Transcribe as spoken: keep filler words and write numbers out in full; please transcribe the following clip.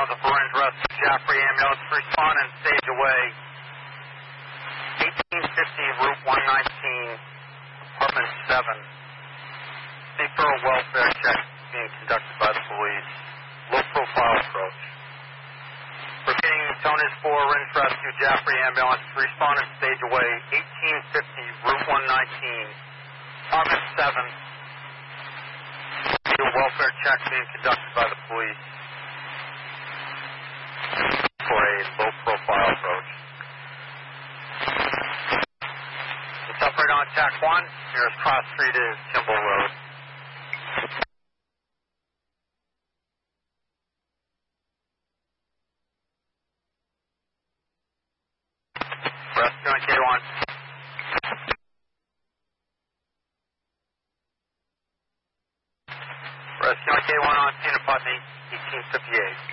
thousand for interest. Jaffrey ambulance, respond and stage away. eighteen fifty, Route one nineteen, apartment seven. Deferral welfare check being conducted by the police. Low profile approach. Repeating, tone is four, rinse rescue, Jaffrey ambulance, respond and stage away. eighteen fifty, Route one nineteen, apartment seven. Welfare check being conducted by the police for a low profile approach. It's up right on tack one. Nearest cross street is Kimball Road. Rescue on K one. Rescue on K one on scene of Putney, eighteen fifty-eight.